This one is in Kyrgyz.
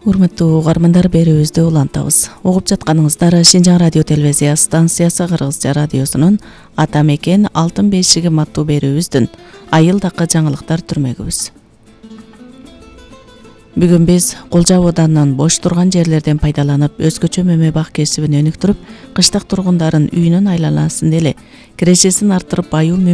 Урматтуу угармандар, берүүбүздү улантабыз. Угуп жатканыңыздар Шинжаң радио телевизия станциясы Кыргызча радиосунун Ата мекен алтын бешиги аттуу берүүбүздүн айылдакы жаңылыктар түрмөгүбүз. Бүгүн биз Кулжа ауданынан бош турган жерлерден пайдаланып өзгөчө мөмө бак кесибин өнүктүрүп, кыштак тургундарын үйүнүн айланасын эле кирешесин арттырып баюу